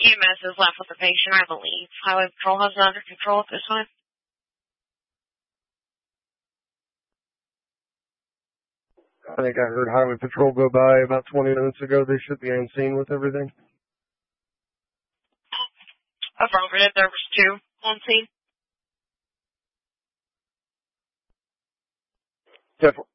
EMS is left with the patient, I believe. Highway Patrol has it under control at this time. I think I heard Highway Patrol go by about 20 minutes ago. They should be on scene with everything. Affirmative, there was 2 on scene.